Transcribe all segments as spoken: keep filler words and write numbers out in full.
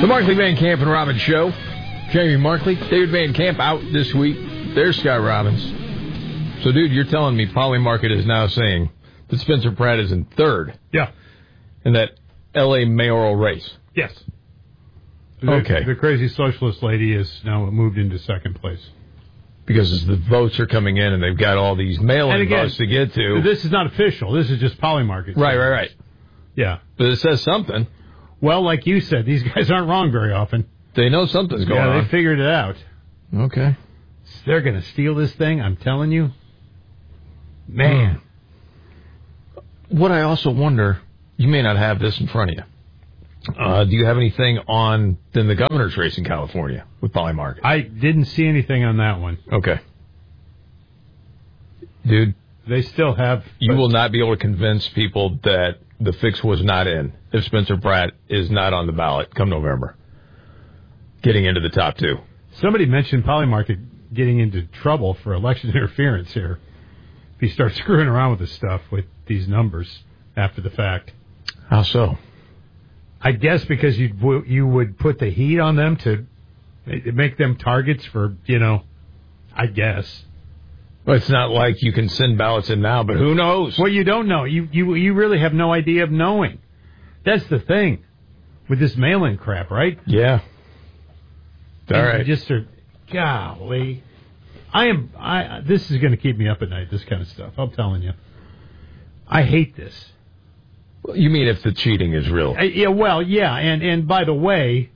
The Markley Van Camp and Robbins Show. Jamie Markley, David Van Camp out this week. There's Scott Robbins. So, dude, you're telling me Polymarket is now saying that Spencer Pratt is in third. Yeah. In that L A mayoral race. Yes. Okay. The, the crazy socialist lady is now moved into second place. Because the votes are coming in and they've got all these mail-in votes to get to. This is not official. This is just Polymarket. Right, right, right. Yeah. But it says something. Well, like you said, these guys aren't wrong very often. They know something's going yeah, on. Yeah, they figured it out. Okay. They're going to steal this thing, I'm telling you. Man. Hmm. What I also wonder, you may not have this in front of you. Uh, do you have anything on then the governor's race in California with Polymarket? I didn't see anything on that one. Okay. Dude. They still have... You will not be able to convince people that the fix was not in if Spencer Pratt is not on the ballot come November. Getting into the top two. Somebody mentioned Polymarket getting into trouble for election interference here. If he starts screwing around with this stuff, with these numbers after the fact. How so? I guess because you you would put the heat on them to make them targets for, you know, I guess. Well, it's not like you can send ballots in now, but who knows? Well, you don't know. You you you really have no idea of knowing. That's the thing with this mail-in crap, right? Yeah. All and right. Just are, golly, I am. I this is going to keep me up at night. This kind of stuff. I'm telling you. I hate this. You mean if the cheating is real? Uh, yeah. Well, yeah. And and by the way,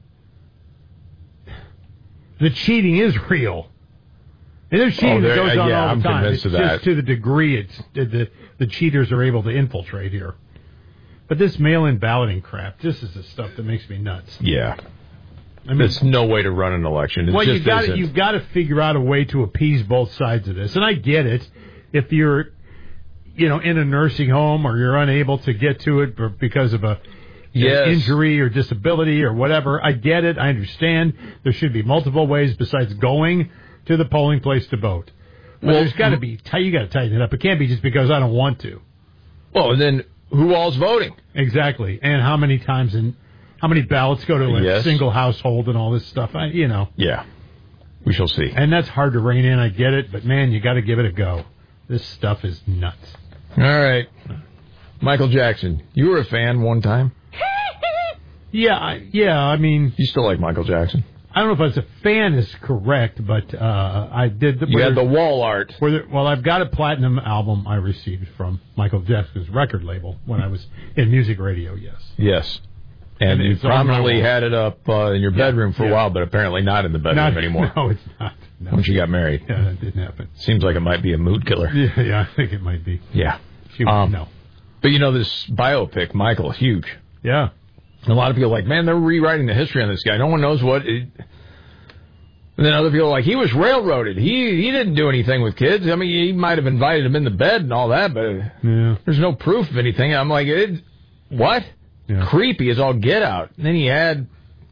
the cheating is real. And there's cheating oh, that goes on yeah, all the I'm time. Convinced It's of that. just to the degree it's the the cheaters are able to infiltrate here. But this mail-in balloting crap, this is the stuff that makes me nuts. Yeah. I mean, there's no way to run an election. It well, just you got isn't. you've got to figure out a way to appease both sides of this, and I get it. If you're, you know, in a nursing home or you're unable to get to it because of a yes. injury or disability or whatever, I get it. I understand. There should be multiple ways besides going to the polling place to vote. But well, there's got to be you got to tighten it up. It can't be just because I don't want to. Well, and then who all's voting? Exactly, and how many times in. How many ballots go to a yes. single household and all this stuff? I, you know. Yeah. We shall see. And that's hard to rein in. I get it. But, man, you got to give it a go. This stuff is nuts. All right. Michael Jackson. You were a fan one time? yeah. I, yeah. I mean. You still like Michael Jackson? I don't know if I was a fan is correct, but uh, I did. The, you had the wall art. There, well, I've got a platinum album I received from Michael Jackson's record label when I was in music radio, yes. Yes. And, and you prominently had it up uh, in your bedroom yeah, for a yeah. while, but apparently not in the bedroom not, anymore. No, it's not. No. When she got married. Yeah, that didn't happen. Seems like it might be a mood killer. Yeah, yeah, I think it might be. Yeah. She, um, no. But, you know, this biopic, Michael, huge. Yeah. And a lot of people are like, man, they're rewriting the history on this guy. No one knows what... It... And then other people are like, he was railroaded. He he didn't do anything with kids. I mean, he might have invited them in the bed and all that, but yeah. there's no proof of anything. I'm like, it, what? Yeah. Creepy as all get out. And then he had,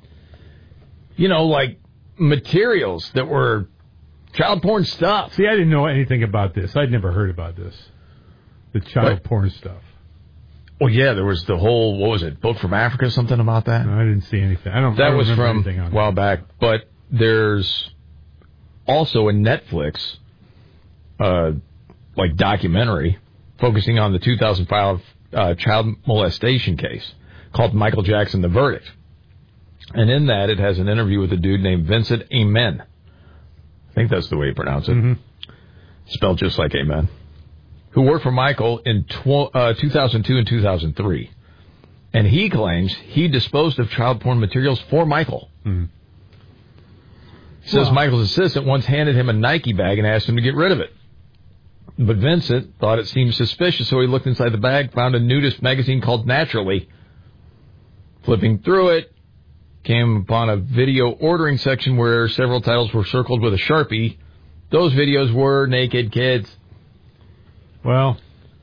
you know, like materials that were child porn stuff. See, I didn't know anything about this. I'd never heard about this. The child what? porn stuff. Well, yeah, there was the whole, what was it, Book from Africa, something about that? No, I didn't see anything. I don't. That I don't was from a while back, but there's also a Netflix, uh, like documentary focusing on the two thousand five uh, child molestation case called Michael Jackson: The Verdict. And in that, it has an interview with a dude named Vincent Amen. I think that's the way you pronounce it. Mm-hmm. Spelled just like Amen. Who worked for Michael in tw- uh, two thousand two and two thousand three. And he claims he disposed of child porn materials for Michael. Mm-hmm. Says well, Michael's assistant once handed him a Nike bag and asked him to get rid of it. But Vincent thought it seemed suspicious, so he looked inside the bag, found a nudist magazine called Naturally. Flipping through it, came upon a video ordering section where several titles were circled with a Sharpie. Those videos were naked kids. Well,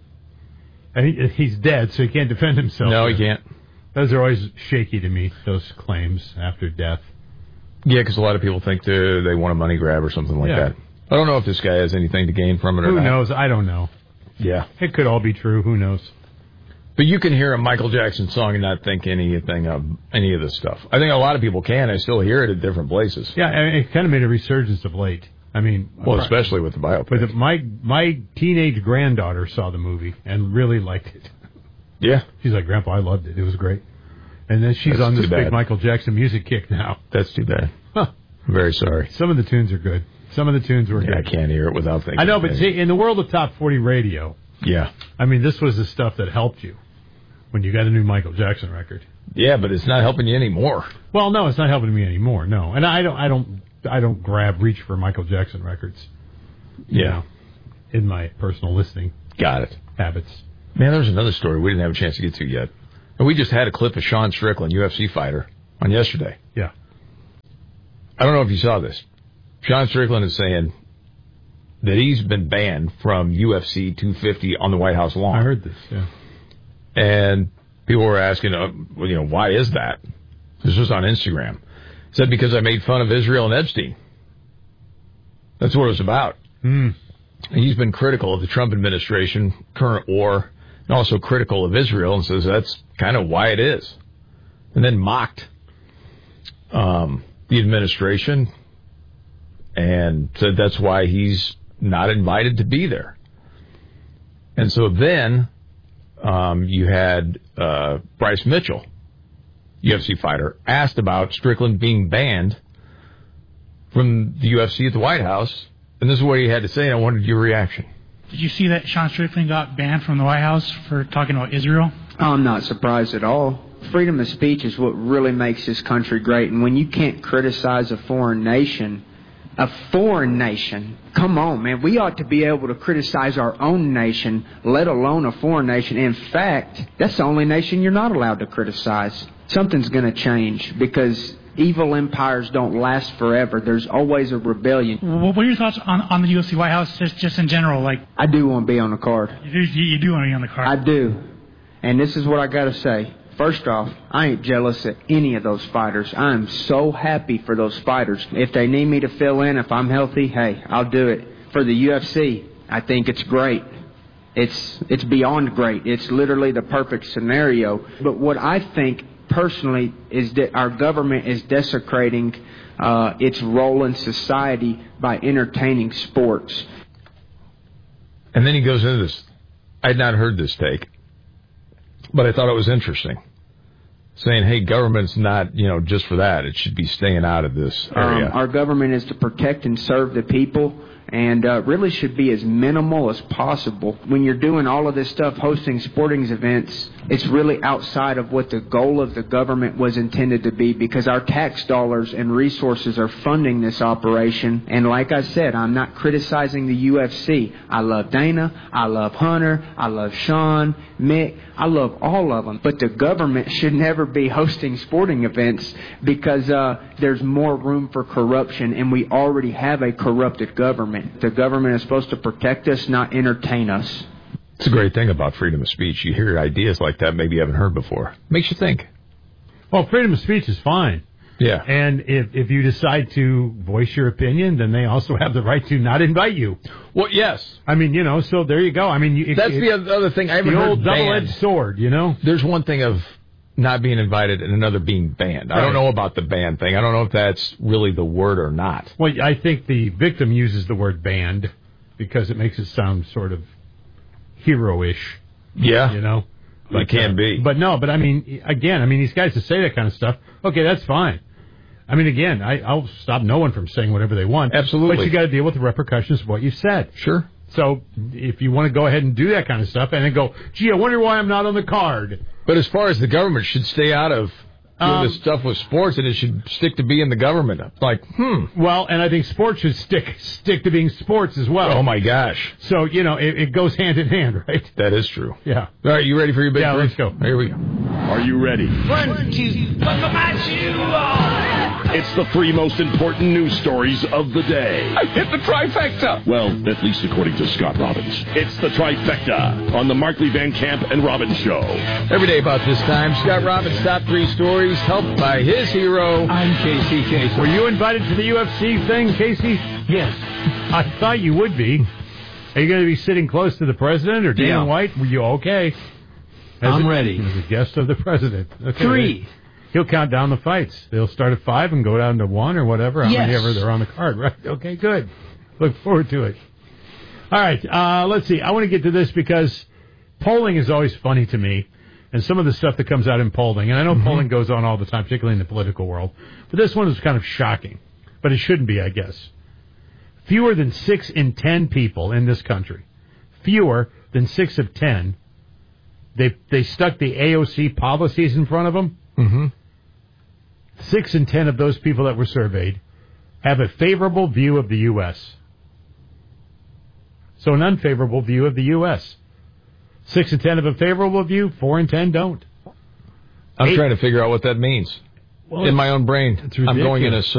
he, he's dead, so he can't defend himself. No, he can't. Those are always shaky to me, those claims after death. Yeah, because a lot of people think they want a money grab or something like yeah. that. I don't know if this guy has anything to gain from it or Who not. knows? I don't know. Yeah. It could all be true. Who knows? But you can hear a Michael Jackson song and not think anything of any of this stuff. I think a lot of people can. I still hear it at different places. Yeah, I mean, it kind of made a resurgence of late. I mean, well, especially with the biopic. But my my teenage granddaughter saw the movie and really liked it. Yeah, she's like, Grandpa, I loved it. It was great. And then she's That's on this big Michael Jackson music kick now. That's too bad. Huh. I'm very sorry. Some of the tunes are good. Some of the tunes were yeah, good. I can't hear it without thinking. I know, but see, in the world of top forty radio, yeah, I mean, this was the stuff that helped you when you got a new Michael Jackson record. Yeah, but it's not helping you anymore. Well, no, it's not helping me anymore. No, and I don't, I don't, I don't grab reach for Michael Jackson records. Yeah, know, in my personal listening. Got it. Habits. Man, there's another story we didn't have a chance to get to yet. And we just had a clip of Sean Strickland, U F C fighter, on yesterday. Yeah. I don't know if you saw this. Sean Strickland is saying that he's been banned from U F C two fifty on the White House lawn. I heard this, yeah. And people were asking, uh, well, you know, why is that? This was on Instagram. He said, because I made fun of Israel and Epstein. That's what it was about. Mm. He's been critical of the Trump administration, current war, and also critical of Israel, and says that's kind of why it is. And then mocked um, the administration and said that's why he's not invited to be there. And so then um, you had uh, Bryce Mitchell, U F C fighter, asked about Strickland being banned from the U F C at the White House. And this is what he had to say, and I wanted your reaction. Did you see that Sean Strickland got banned from the White House for talking about Israel? I'm not surprised at all. Freedom of speech is what really makes this country great. And when you can't criticize a foreign nation, a foreign nation, come on, man. We ought to be able to criticize our own nation, let alone a foreign nation. In fact, that's the only nation you're not allowed to criticize. Something's going to change because evil empires don't last forever. There's always a rebellion. What are your thoughts on, on the U F C White House, just, just in general? Like, I do want to be on the card. You do, you do want to be on the card. I do. And this is what I got to say. First off, I ain't jealous of any of those fighters. I am so happy for those fighters. If they need me to fill in, if I'm healthy, hey, I'll do it. For the U F C, I think it's great. It's it's beyond great. It's literally the perfect scenario. But what I think personally is that our government is desecrating uh, its role in society by entertaining sports. And then he goes into this. I had not heard this take, but I thought it was interesting. Saying, hey, government's not, you know, just for that. It should be staying out of this area. Um, our government is to protect and serve the people, and uh, really should be as minimal as possible. When you're doing all of this stuff, hosting sporting events, it's really outside of what the goal of the government was intended to be, because our tax dollars and resources are funding this operation. And like I said, I'm not criticizing the U F C. I love Dana. I love Hunter. I love Sean, Mick. I love all of them. But the government should never be hosting sporting events because uh, there's more room for corruption, and we already have a corrupted government. The government is supposed to protect us, not entertain us. It's a great thing about freedom of speech. You hear ideas like that maybe you haven't heard before. Makes you think. Well, freedom of speech is fine. Yeah. And if, if you decide to voice your opinion, then they also have the right to not invite you. Well, yes. I mean, you know, so there you go. I mean, you, that's it, the other thing. I haven't the heard old double-edged sword, you know? There's one thing of not being invited and another being banned. Right. I don't know about the ban thing. I don't know if that's really the word or not. Well, I think the victim uses the word banned because it makes it sound sort of hero-ish. Yeah. You know? But, it can uh, be. But no, but I mean, again, I mean, these guys that say that kind of stuff, okay, that's fine. I mean, again, I, I'll stop no one from saying whatever they want. Absolutely. But you got to deal with the repercussions of what you said. Sure. So if you want to go ahead and do that kind of stuff and then go, gee, I wonder why I'm not on the card. But as far as the government should stay out of you know, um, this stuff with sports, and it should stick to being the government. Like, hmm. Well, and I think sports should stick stick to being sports as well. Oh, my gosh. So, you know, it, it goes hand in hand, right? That is true. Yeah. All right, you ready for your big Yeah, break? let's go. Here we go. Are you ready? One, two, welcome at you. It's the three most important news stories of the day. I hit the trifecta. Well, at least according to Scott Robbins. It's the trifecta on the Markley Van Camp and Robbins Show. Every day about this time, Scott Robbins' top three stories, helped by his hero. I'm Casey Kasem. Were you invited to the U F C thing, Casey? Yes. I thought you would be. Are you going to be sitting close to the president or Dana yeah. White? Were you okay? As I'm a, ready. As a guest of the president. Okay. Three. He'll count down the fights. They'll start at five and go down to one or whatever. How Yes. many ever they're on the card, right? Okay, good. Look forward to it. All right, uh, let's see. I want to get to this because polling is always funny to me, and some of the stuff that comes out in polling. And I know mm-hmm. polling goes on all the time, particularly in the political world. But this one is kind of shocking. But it shouldn't be, I guess. Fewer than six in ten people in this country, fewer than six of ten, they they stuck the A O C policies in front of them. Mm-hmm. Six in ten of those people that were surveyed have a favorable view of the U S So an unfavorable view of the U S Six in ten have a favorable view, four in ten don't. I'm Eight. trying to figure out what that means. Well, in my own brain, I'm going in a circle.